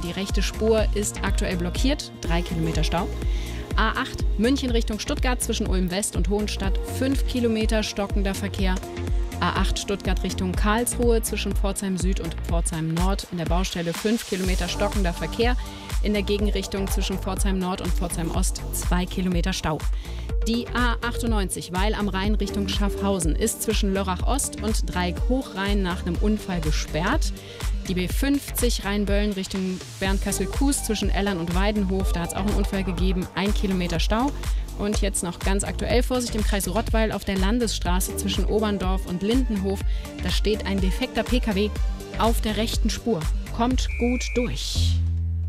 Die rechte Spur ist aktuell blockiert, 3 Kilometer Stau. A8 München Richtung Stuttgart zwischen Ulm West und Hohenstadt, 5 Kilometer stockender Verkehr. A8 Stuttgart Richtung Karlsruhe zwischen Pforzheim Süd und Pforzheim Nord in der Baustelle 5 Kilometer stockender Verkehr. In der Gegenrichtung zwischen Pforzheim Nord und Pforzheim Ost 2 Kilometer Stau. Die A98 Weil am Rhein Richtung Schaffhausen ist zwischen Lörrach Ost und Dreieck Hochrhein nach einem Unfall gesperrt. Die B50 Rheinböllen Richtung Bernkastel-Kues zwischen Ellern und Weidenhof, da hat es auch einen Unfall gegeben, 1 Kilometer Stau. Und jetzt noch ganz aktuell Vorsicht im Kreis Rottweil auf der Landesstraße zwischen Oberndorf und Lindenhof. Da steht ein defekter PKW auf der rechten Spur. Kommt gut durch.